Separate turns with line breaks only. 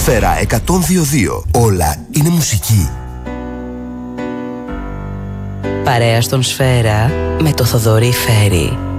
Σφαίρα 102.2. Όλα είναι μουσική.
Παρέα στον Σφαίρα με το Θοδωρή Φέρι.